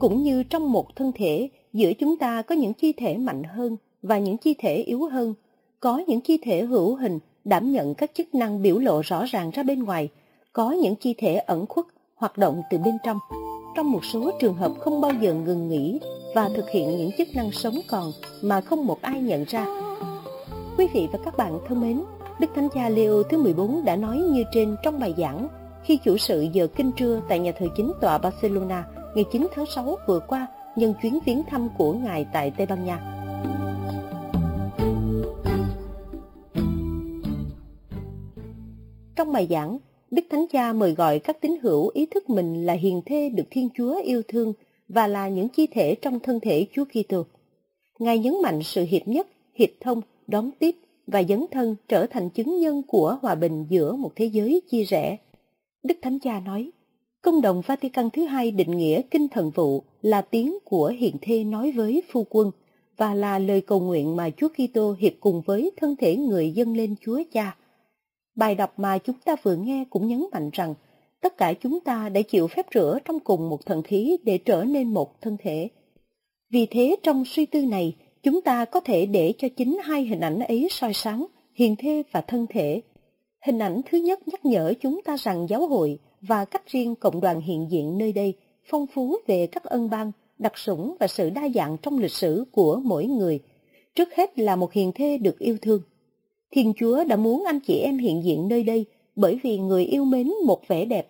Cũng như trong một thân thể, giữa chúng ta có những chi thể mạnh hơn và những chi thể yếu hơn. Có những chi thể hữu hình đảm nhận các chức năng biểu lộ rõ ràng ra bên ngoài, có những chi thể ẩn khuất hoạt động từ bên trong. Trong một số trường hợp không bao giờ ngừng nghỉ và thực hiện những chức năng sống còn mà không một ai nhận ra. Quý vị và các bạn thân mến, Đức Thánh Cha Leo thứ 14 đã nói như trên trong bài giảng khi chủ sự giờ kinh trưa tại nhà thờ chính tọa Barcelona ngày 9 tháng 6 vừa qua nhân chuyến viếng thăm của Ngài tại Tây Ban Nha. Trong bài giảng, Đức Thánh Cha mời gọi các tín hữu ý thức mình là hiền thê được Thiên Chúa yêu thương và là những chi thể trong thân thể Chúa Kitô. Ngài nhấn mạnh sự hiệp nhất, hiệp thông, đón tiếp và dấn thân trở thành chứng nhân của hòa bình giữa một thế giới chia rẽ. Đức Thánh Cha nói, Công đồng Vatican thứ hai định nghĩa kinh thần vụ là tiếng của hiền thê nói với phu quân và là lời cầu nguyện mà Chúa Kitô hiệp cùng với thân thể người dâng lên Chúa Cha. Bài đọc mà chúng ta vừa nghe cũng nhấn mạnh rằng tất cả chúng ta đã chịu phép rửa trong cùng một thần khí để trở nên một thân thể. Vì thế trong suy tư này, chúng ta có thể để cho chính hai hình ảnh ấy soi sáng, hiền thê và thân thể. Hình ảnh thứ nhất nhắc nhở chúng ta rằng giáo hội và cách riêng cộng đoàn hiện diện nơi đây phong phú về các ân ban, đặc sủng và sự đa dạng trong lịch sử của mỗi người. Trước hết là một hiền thê được yêu thương. Thiên Chúa đã muốn anh chị em hiện diện nơi đây bởi vì người yêu mến một vẻ đẹp